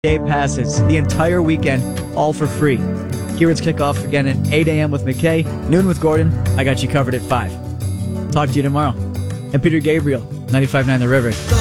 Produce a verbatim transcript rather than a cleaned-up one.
Day passes the entire weekend, all for free. Kieran's kickoff again at eight a.m. with McKay, noon with Gordon. I got you covered at five. Talk to you tomorrow. And Peter Gabriel, ninety-five point nine The River.